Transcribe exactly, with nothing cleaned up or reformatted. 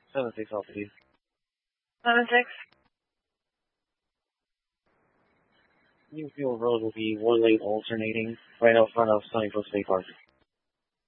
seven six altitude. seven six. Newfield Road will be one lane alternating right out front of Sunnyville State Park.